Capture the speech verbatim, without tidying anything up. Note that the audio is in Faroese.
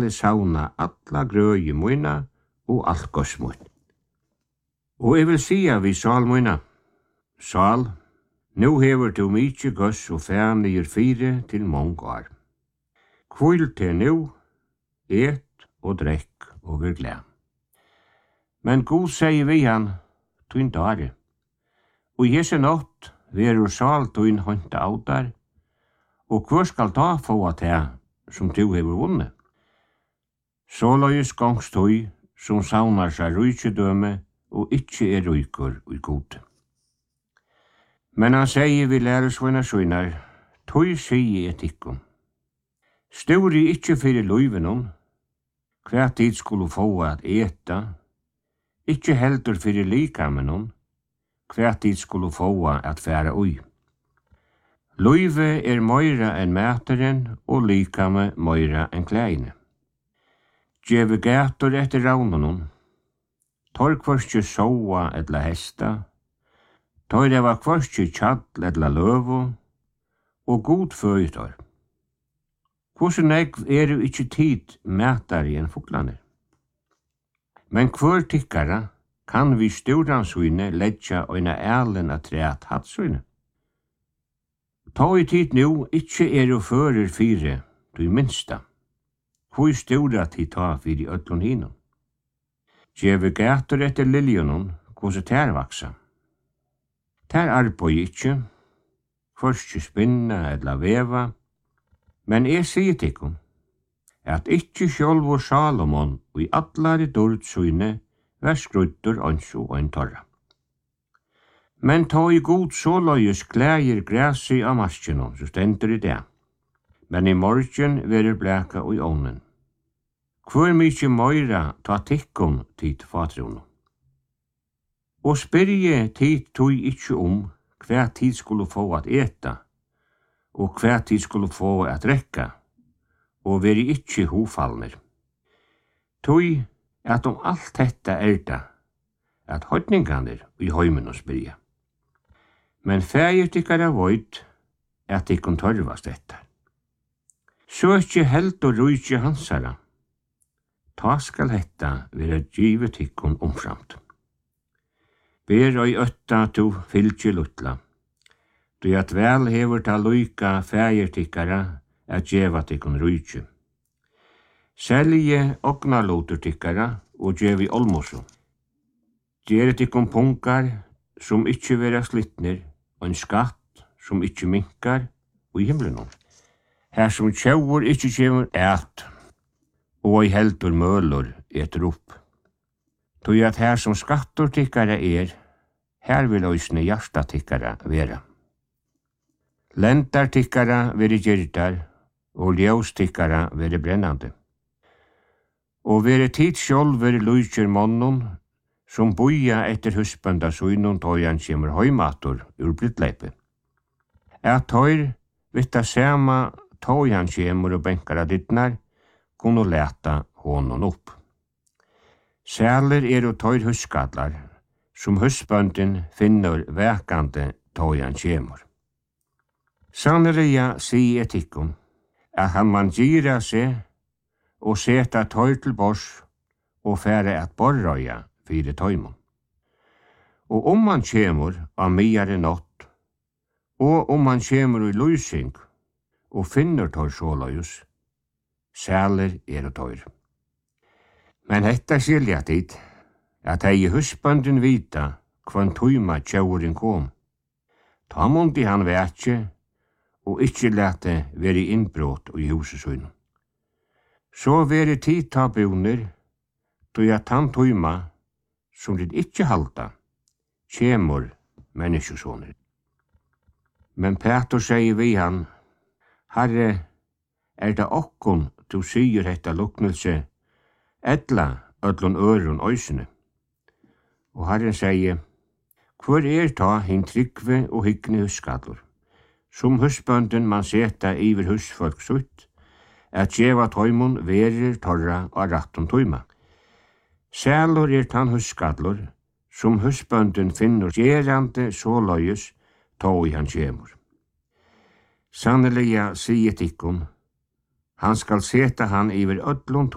skal sauna alla grøye møyna og alt goss møyna. Og jeg vil sia vi sal møyna, sal, nu hever du mykje goss og færnir fire til mong år. Kvøyl til nu, et og drekk og vir glem. Men god sier vi han, tuin dare, og i hese natt verur sal tuin hånta autar, og hvor skal da få at det som du hever vunnet? Så løyes gongst tøy som saunar seg rujtjedøme og ikkje er rujkur ui gode. Men han sier vi læresvøyna søynar, tøy sier et ikkum. Sturi ikkje fyrir løyvenon, hver tid skulle få at eta, ikkje heldur fyrir likamenon, hver tid skulle få at færa ui. Løyve er møyra enn mæteren og likame møyra enn kleine. Djeve gætur etter raunanon, tor kvarskje soa etla hesta, tor eva kvarskje tjall etla løvo, og god føytor. Hvordan egg er jo ikkje tid mætare enn fuglane? Men hver tikkara kan vi sturansvine letja oina ælen at treat hatsvine. Ta i tid nu ikkje er jo fører fire, du minsta. Hvor stora tid ta fyrir öllun hinum. Djeve gætur etter liljonon, hvordan tær vaksa. Tær arboi ikkje, hvorskje spinna eller veva, men jeg sier tikkum, at ikkje sjálvur Salomon og i allari dårdsøyne var skruddur ansjo og en torra. Men ta i god så løyes klægir græsi av maskino, så stendur i det. Men i morgen verir blæka og i ånden. Hvor mykje møyra ta tikkum tid fatrunum. Og spyrje tid tog ikkje om hver tid skulle få at eta, og hver tid skulle få at drekka, og veri ikkje hofallner. Tog at om alt detta er det, at høytninganer i høymen og spyrja. Men fægir tykkar av vøyd, at ikkon tørvast detta. Så ikkje held og rujtje hansara, ta skal hetta vera givet tykkon omframt. Ber oi ötta to fylgje lutla, du at vel hever ta luika fægir tykkara at djeva tykkon rujtje. Selje okna lotur tykkara og djevi olmosu. Djere tykkon punkar som ikkje vera slittner, og en skatt som ikkje minkar og i himlenon. Her som tjaur ikkje kjemur eit, og i heldur mølur etter opp. Tog at her som skattur tykkara er, her vil òsne hjärsta tykkara vera. Lendar tykkara veri gyrdar, og ljós tykkara veri brennande. Og veri tid sjálfur lujtjer monnum, som boja etter husbanda sunnum tøyan kjemur høymatur ur brittleipi. At tøyr, vitta sema tøyan kjemur og benkara dittnar, kunne leta honon opp. Sæler er og tøyr huskallar, som husbandin finner vekande tøyan kjemur. Sanneliga sier etikkum, at han man gira seg og seta tøyr til bors og fære at borrøya fyrir tøymon. Og om man kjemur av miare nått, og om man kjemur i lysing, og finner tøyr såløyus, sæler er og tøyr. Men hetta skilja tid, at hei husbandin vita kvann tøyma tjaurin kom. Ta mundi han vekje, og ikkje lete veri innbrot og i husesunum. Så veri tid ta bunir, tøy at han tøyma, som det ikkje halda, kjemur menneskesåner. Men Petur sier vi han, Herre, er det okkon du sier hetta luknelse, etla öllun örun øysene. Og Herren sier, hvor er ta hin tryggve og hyggni huskallur, som husbønden man seta iver husfolk sutt, at djeva tøymon verir torra og rattum tøyma. Sælur er tann huskallur, som husbønden finnur gerande såløyes tog han kjemur. Sanneliga sier tikkum, han skal seta han iver öllun